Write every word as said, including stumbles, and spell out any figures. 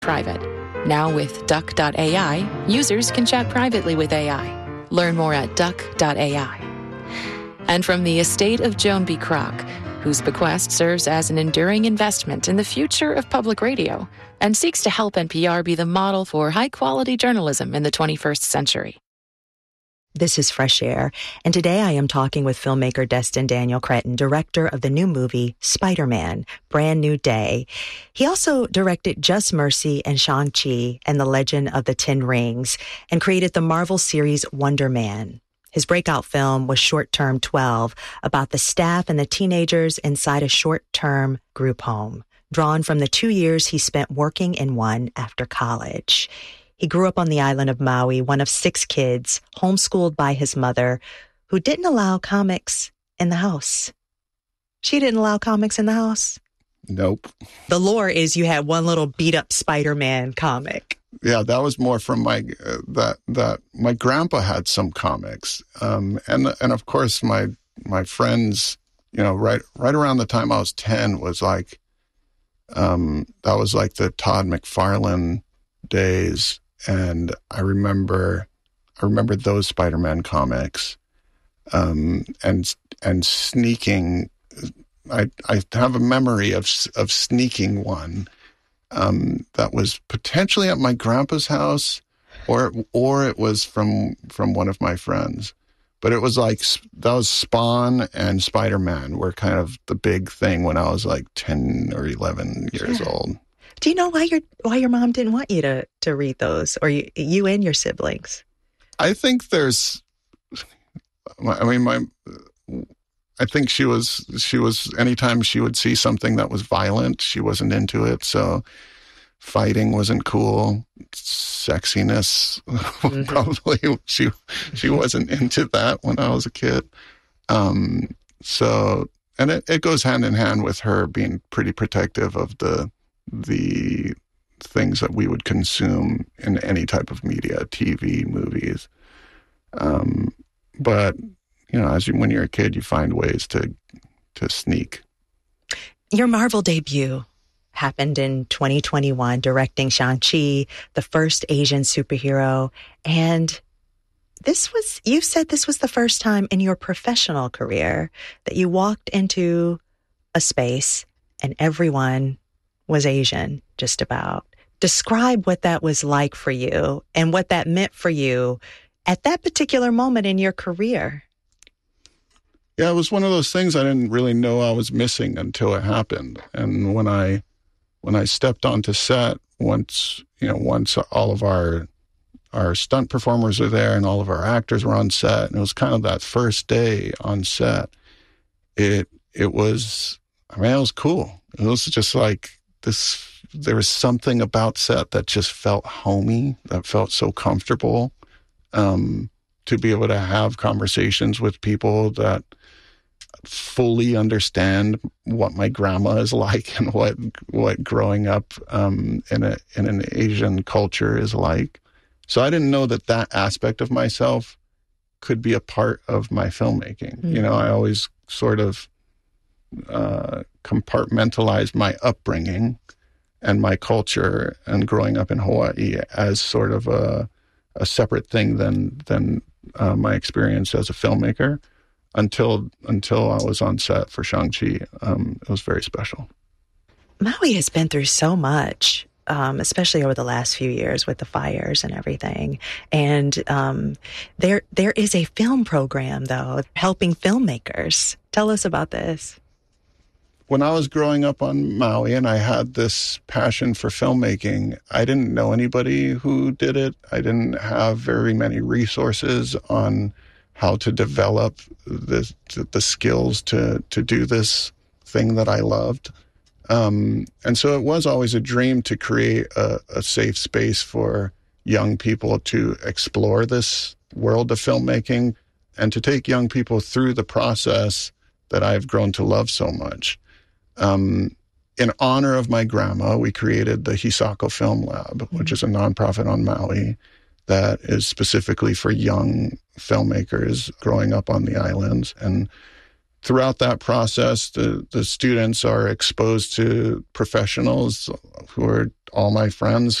private. Now with Duck dot A I, users can chat privately with A I. Learn more at Duck dot A I. And from the estate of Joan B. Kroc, whose bequest serves as an enduring investment in the future of public radio and seeks to help N P R be the model for high-quality journalism in the twenty-first century. This is Fresh Air, and today I am talking with filmmaker Destin Daniel Cretton, director of the new movie Spider-Man, Brand New Day. He also directed Just Mercy and Shang-Chi and the Legend of the Ten Rings, and created the Marvel series Wonder Man. His breakout film was Short Term twelve, about the staff and the teenagers inside a short-term group home, drawn from the two years he spent working in one after college. He grew up on the island of Maui, one of six kids, homeschooled by his mother, who didn't allow comics in the house. She didn't allow comics in the house? Nope. The lore is you had one little beat-up Spider-Man comic. Yeah, that was more from my, uh, that, that, my grandpa had some comics. Um, and, and of course, my, my friends, you know, right, right around the time I was ten was like, um, that was like the Todd McFarlane days. And I remember, I remember those Spider-Man comics, um, and and sneaking. I I have a memory of of sneaking one, um, that was potentially at my grandpa's house, or or it was from from one of my friends. But it was like that was Spawn and Spider-Man were kind of the big thing when I was like ten or eleven years yeah. old. Do you know why your why your mom didn't want you to, to read those, or you, you and your siblings? I think there's, I mean, my, I think she was, she was, anytime she would see something that was violent, she wasn't into it. So fighting wasn't cool. Sexiness, mm-hmm. probably, she, she wasn't into that when I was a kid. Um, so, and it, it goes hand in hand with her being pretty protective of the, the things that we would consume in any type of media, T V, movies. Um, but, you know, as you, when you're a kid, you find ways to, to sneak. Your Marvel debut happened in twenty twenty-one, directing Shang-Chi, the first Asian superhero. And this was, you said this was the first time in your professional career that you walked into a space and everyone was Asian, just about. Describe what that was like for you and what that meant for you at that particular moment in your career. Yeah, it was one of those things I didn't really know I was missing until it happened. And when I when I stepped onto set, once you know, once all of our our stunt performers were there and all of our actors were on set, and it was kind of that first day on set. It it was, I mean, it was cool. It was just like this. There was something about set that just felt homey, that felt so comfortable. Um, to be able to have conversations with people that fully understand what my grandma is like and what what growing up um, in a in an Asian culture is like. So I didn't know that that aspect of myself could be a part of my filmmaking. Mm-hmm. You know, I always sort of uh, compartmentalized my upbringing and my culture and growing up in Hawaii as sort of a a separate thing than than uh, my experience as a filmmaker until until I was on set for Shang-Chi. Um, it was very special. Maui has been through so much, um, especially over the last few years with the fires and everything. And um, there there is a film program, though, helping filmmakers. Tell us about this. When I was growing up on Maui and I had this passion for filmmaking, I didn't know anybody who did it. I didn't have very many resources on how to develop the the skills to to do this thing that I loved. Um, and so it was always a dream to create a, a safe space for young people to explore this world of filmmaking and to take young people through the process that I've grown to love so much. Um, in honor of my grandma, we created the Hisako Film Lab, mm-hmm. which is a nonprofit on Maui that is specifically for young filmmakers growing up on the islands. And throughout that process, the, the students are exposed to professionals who are all my friends